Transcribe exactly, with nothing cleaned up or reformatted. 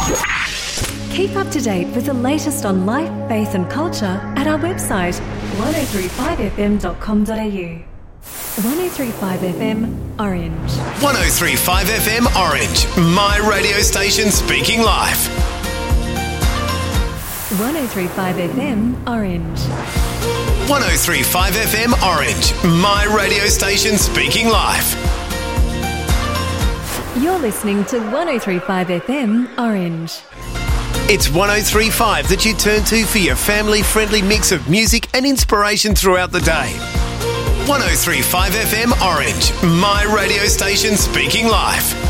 Keep up to date with the latest on life, faith and culture at our website one oh three five f m dot com dot a u. one oh three point five F M Orange. one oh three point five F M Orange, my radio station speaking life. one oh three point five F M Orange. one oh three point five F M Orange, my radio station speaking life. You're listening to one oh three point five F M Orange. It's one oh three point five that you turn to for your family-friendly mix of music and inspiration throughout the day. one oh three point five F M Orange, my radio station speaking life.